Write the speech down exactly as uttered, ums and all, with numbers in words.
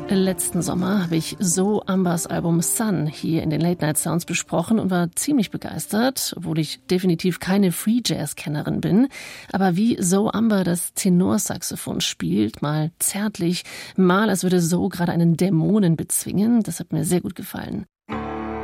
Letzten Sommer habe ich Zoe Ambers Album Sun hier in den Late Night Sounds besprochen und war ziemlich begeistert, obwohl ich definitiv keine Free Jazz-Kennerin bin. Aber wie Zoe Amber das Tenorsaxophon spielt, mal zärtlich, mal als würde Zoe gerade einen Dämonen bezwingen, das hat mir sehr gut gefallen.